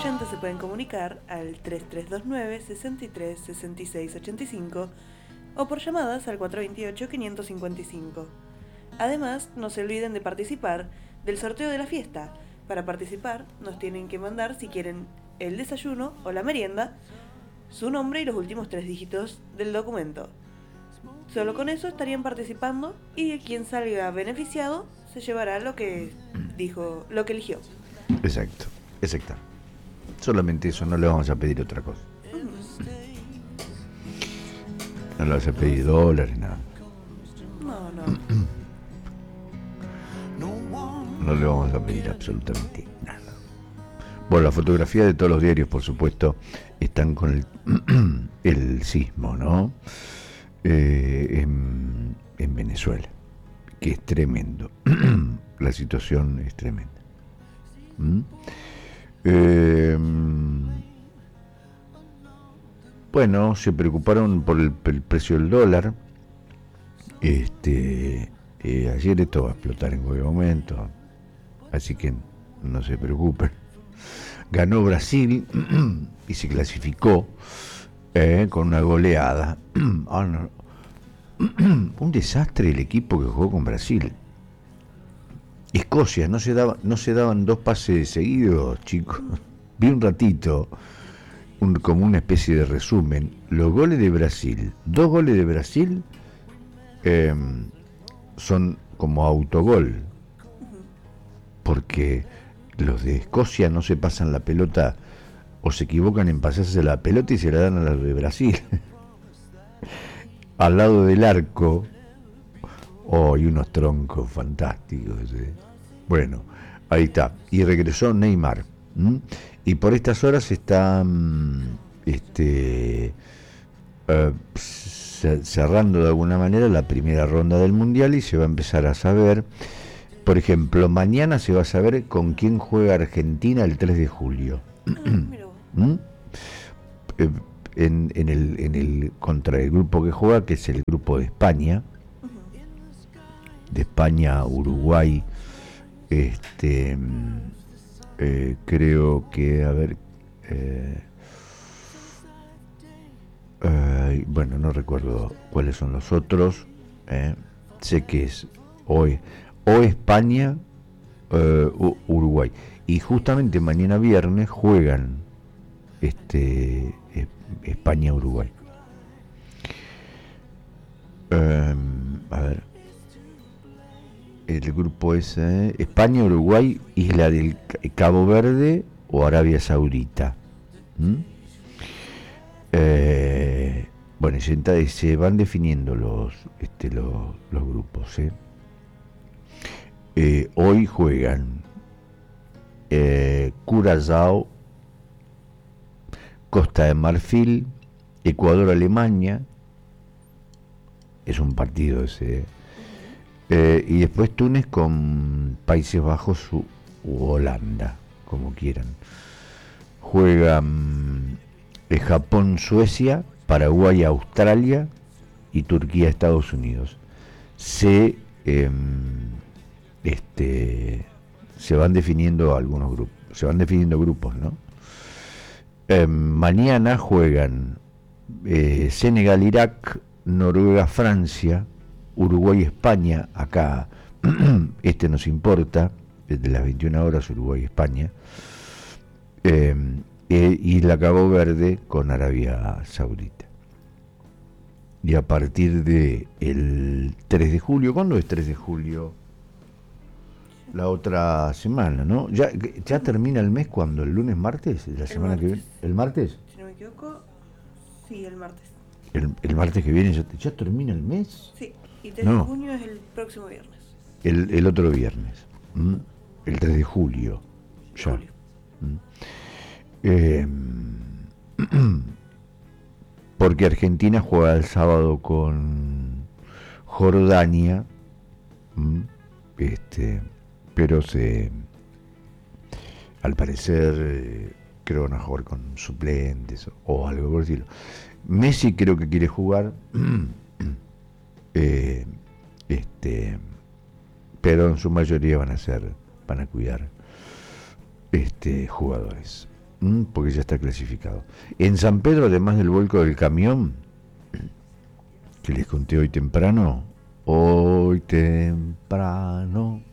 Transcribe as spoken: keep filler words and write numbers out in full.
oyentes se pueden comunicar al tres tres dos nueve, sesenta y tres, sesenta y seis ochenta y cinco o por llamadas al cuatro dos ocho, quinientos cincuenta y cinco. Además, no se olviden de participar del sorteo de la fiesta. Para participar, nos tienen que mandar, si quieren, el desayuno o la merienda, su nombre y los últimos tres dígitos del documento. Solo con eso estarían participando y quien salga beneficiado se llevará lo que dijo, lo que eligió. Exacto, exacto. Solamente eso, no le vamos a pedir otra cosa. No le vamos a pedir dólares, nada. No, no. No le vamos a pedir absolutamente nada. Bueno, la fotografía de todos los diarios, por supuesto, están con el, el sismo, ¿no? Eh, en, en Venezuela, que es tremendo. La situación es tremenda. ¿Mm? Eh, bueno, se preocuparon por el, el precio del dólar. Este, eh, ayer esto va a explotar en cualquier momento, así que no se preocupen. Ganó Brasil y se clasificó eh, con una goleada. Oh, no. Un desastre el equipo que jugó con Brasil. Escocia, no se daba, no se daban dos pases seguidos, chicos. Vi un ratito, un, como una especie de resumen, los goles de Brasil. Dos goles de Brasil eh, son como autogol, porque los de Escocia no se pasan la pelota o se equivocan en pasarse la pelota y se la dan a los de Brasil. Al lado del arco. Oh, y unos troncos fantásticos. ¿eh? Bueno, ahí está. Y regresó Neymar. ¿m? Y por estas horas está este, uh, cerrando de alguna manera la primera ronda del Mundial y se va a empezar a saber. Por ejemplo, mañana se va a saber con quién juega Argentina el tres de julio. ¿m? Eh, en, en, el, en el contra el grupo que juega, que es el grupo de España. de España, Uruguay, este, eh, creo que, a ver, eh, eh, bueno, no recuerdo cuáles son los otros, eh, sé que es hoy, o España, eh, o Uruguay, y justamente mañana viernes juegan este, eh, España-Uruguay. Eh, a ver, el grupo es eh, España, Uruguay, Isla del Cabo Verde o Arabia Saudita. ¿Mm? Eh, bueno, se, se van definiendo los, este, los, los grupos. ¿eh? Eh, hoy juegan eh, Curazao, Costa de Marfil, Ecuador, Alemania. Es un partido ese. Eh, y después Túnez con Países Bajos u, u Holanda, como quieran. Juegan eh, Japón, Suecia, Paraguay, Australia y Turquía, Estados Unidos. Se, eh, este, se van definiendo algunos grupos, se van definiendo grupos, ¿no? Eh, mañana juegan eh, Senegal, Irak, Noruega, Francia, Uruguay, España, acá este nos importa, desde las veintiuna horas Uruguay, España, eh, eh, y la Cabo Verde con Arabia Saudita. Y a partir de el tres de julio, ¿cuándo es tres de julio? La otra semana, ¿no? ¿Ya, ya termina el mes cuando? ¿El lunes, martes? ¿La semana que viene? ¿El martes? Si no me equivoco, sí, el martes. ¿El, el martes que viene ya, ya termina el mes? Sí. Y tres no. de junio es el próximo viernes. El, el otro viernes. ¿Mm? El tres de julio. Ya. Julio. ¿Mm? Eh, porque Argentina juega el sábado con Jordania. ¿Mm? Este, pero se. Al parecer, eh, creo que van a jugar con suplentes o, o algo por decirlo. Messi creo que quiere jugar. Eh, este, pero en su mayoría van a ser, van a cuidar este, jugadores. Mm, porque ya está clasificado. En San Pedro, además del vuelco del camión, que les conté hoy temprano, hoy temprano